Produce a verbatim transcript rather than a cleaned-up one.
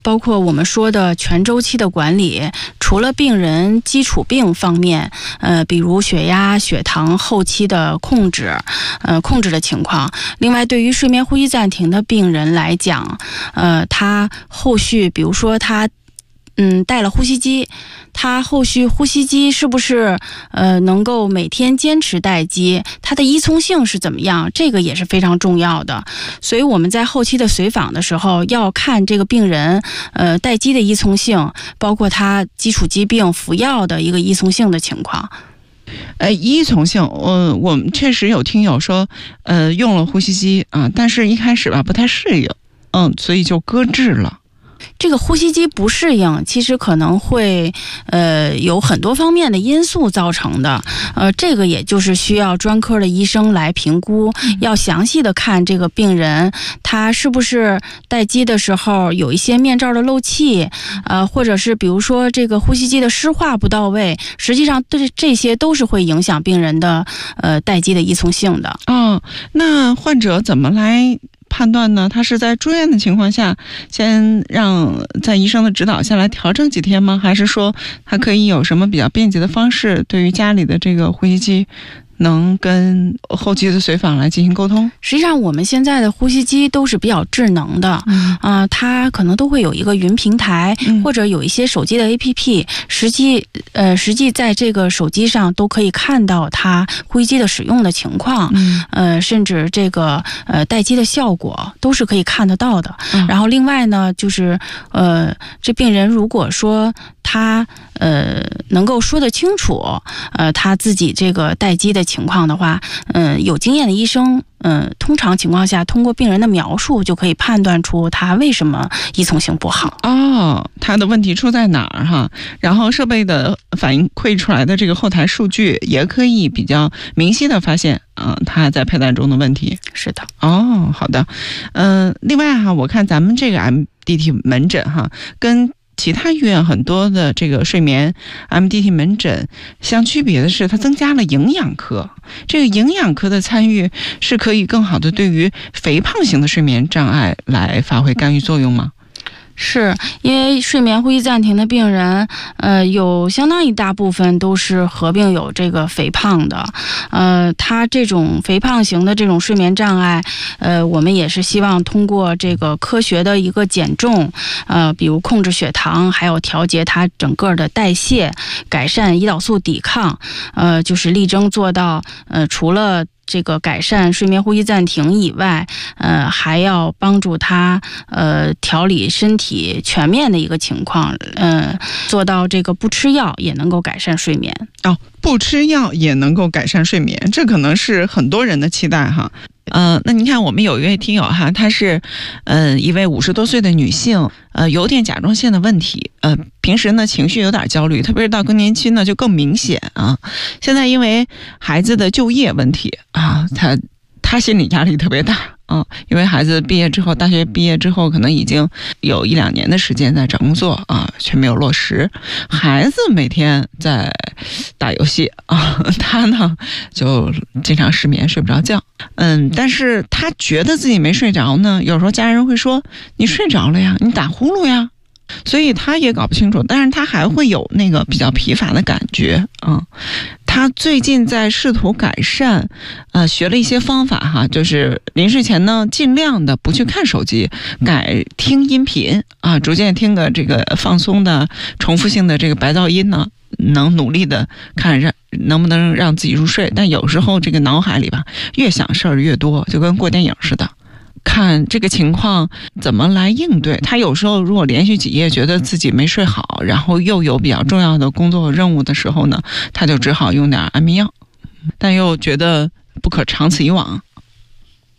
包括我们说的全周期的管理，除了病人基础病方面，呃，比如血压、血糖后期的控制，呃，控制的情况。另外，对于睡眠呼吸暂停的病人来讲，呃，他后续，比如说他。嗯，带了呼吸机，他后续呼吸机是不是呃能够每天坚持待机？它的依从性是怎么样？这个也是非常重要的。所以我们在后期的随访的时候，要看这个病人呃待机的依从性，包括他基础疾病服药的一个依从性的情况。 呃，依从性，呃，我们确实有听友说，呃，用了呼吸机啊，但是一开始吧不太适应，嗯，所以就搁置了。 这个呼吸机不适应，其实可能会呃有很多方面的因素造成的，呃，这个也就是需要专科的医生来评估，要详细的看这个病人他是不是待机的时候有一些面罩的漏气，呃，或者是比如说这个呼吸机的湿化不到位，实际上对这些都是会影响病人的呃待机的依从性的。 哦，那患者怎么来判断呢？他是在住院的情况下先让在医生的指导下来调整几天吗？还是说他可以有什么比较便捷的方式，对于家里的这个呼吸机能跟后期的随访来进行沟通？ 实际上我们现在的呼吸机都是比较智能的，啊、嗯呃，它可能都会有一个云平台，嗯、或者有一些手机的 A P P， 实际呃实际在这个手机上都可以看到它呼吸机的使用的情况，嗯、呃，甚至这个呃待机的效果都是可以看得到的。嗯、然后另外呢，就是呃这病人如果说他呃能够说得清楚，呃他自己这个待机的情况的话，嗯、呃，有经验的医生，嗯、呃，通常情况下通过病人的描述就可以判断出他为什么依从性不好。 哦，他的问题出在哪儿哈？然后设备的反映馈出来的这个后台数据也可以比较明晰的发现，嗯、呃，他在佩戴中的问题。 是的。 哦，好的。嗯、呃，另外哈，我看咱们这个 M D T 门诊哈，跟其他医院很多的这个睡眠 M D T 门诊相区别的是，它增加了营养科。这个营养科的参与是可以更好的对于肥胖型的睡眠障碍来发挥干预作用吗？ 是因为睡眠呼吸暂停的病人，呃，有相当一大部分都是合并有这个肥胖的，呃，他这种肥胖型的这种睡眠障碍，呃，我们也是希望通过这个科学的一个减重，呃，比如控制血糖，还有调节它整个的代谢，改善胰岛素抵抗，呃，就是力争做到，呃，除了这个改善睡眠呼吸暂停以外，呃，还要帮助他呃调理身体全面的一个情况，呃，做到这个不吃药也能够改善睡眠。 哦，不吃药也能够改善睡眠，这可能是很多人的期待哈。呃，那您看，我们有一位听友哈，她是，呃，一位五十多岁的女性，呃，有点甲状腺的问题，呃，平时呢情绪有点焦虑，特别是到更年期呢就更明显啊。现在因为孩子的就业问题啊，她她心理压力特别大。嗯，因为孩子毕业之后，大学毕业之后，可能已经有一两年的时间在找工作啊，却没有落实。孩子每天在打游戏啊，他呢就经常失眠，睡不着觉。嗯，但是他觉得自己没睡着呢，有时候家人会说：“你睡着了呀，你打呼噜呀。”所以他也搞不清楚，但是他还会有那个比较疲乏的感觉。嗯，他最近在试图改善，呃，学了一些方法哈，就是临睡前呢，尽量的不去看手机，改听音频啊，逐渐听个这个放松的、重复性的这个白噪音呢，能努力的看让能不能让自己入睡。但有时候这个脑海里吧，越想事儿越多，就跟过电影似的。看这个情况怎么来应对。他有时候如果连续几夜觉得自己没睡好，然后又有比较重要的工作任务的时候呢，他就只好用点安眠药，但又觉得不可长此以往。